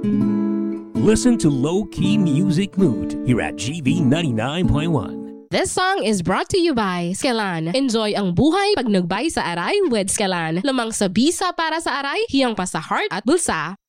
Listen to Low Key Music Mood here at GV 99.1. This song is brought to you by Skelan. Enjoy ang buhay pag nagbay sa aray with Skelan. Lamang sa bisa para sa aray, hiyang pa sa heart at bulsa.